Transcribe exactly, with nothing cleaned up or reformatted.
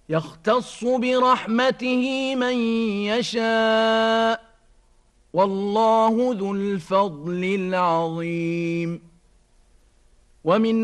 يختص برحمته من يشاء والله ذو الفضل العظيم ومن